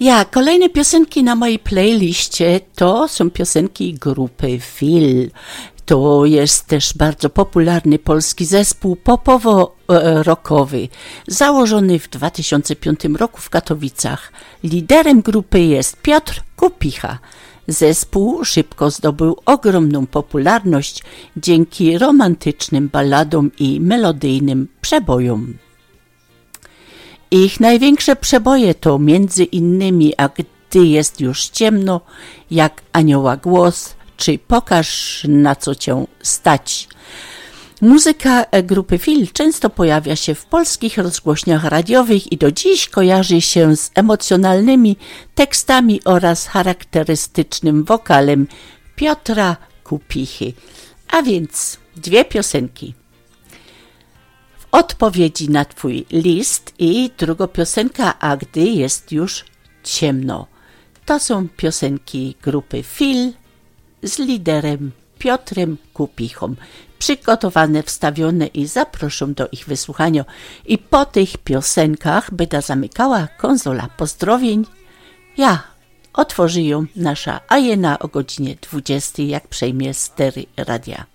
Kolejne piosenki na mojej playliście to są piosenki grupy Fil. To jest też bardzo popularny polski zespół popowo-rockowy, założony w 2005 roku w Katowicach. Liderem grupy jest Piotr Kupicha. Zespół szybko zdobył ogromną popularność dzięki romantycznym balladom i melodyjnym przebojom. Ich największe przeboje to między innymi A gdy jest już ciemno, Jak anioła głos, czy Pokaż na co cię stać. Muzyka grupy Fil często pojawia się w polskich rozgłośniach radiowych i do dziś kojarzy się z emocjonalnymi tekstami oraz charakterystycznym wokalem Piotra Kupichy. A więc dwie piosenki. W odpowiedzi na twój list i druga piosenka A gdy jest już ciemno. To są piosenki grupy Fil z liderem Piotrem Kupichą. Przygotowane, wstawione i zaproszę do ich wysłuchania. I po tych piosenkach będę zamykała konsola pozdrowień. Otworzy ją nasza Ajena o godzinie 20, jak przejmie stery radia.